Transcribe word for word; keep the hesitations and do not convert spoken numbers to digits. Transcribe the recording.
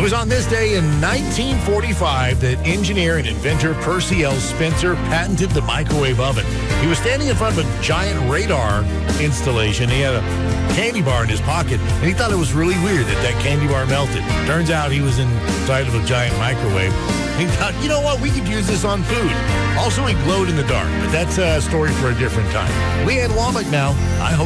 was on this day in nineteen forty-five that engineer and inventor Percy L. Spencer patented the microwave oven. He was standing in front of a giant radar installation. He had a candy bar in his pocket, and he thought it was really weird that that candy bar melted. Turns out he was inside of a giant microwave. He thought, you know what, we could use this on food. Also, he glowed in the dark, but that's a story for a different time. Leanne Womack now. I hope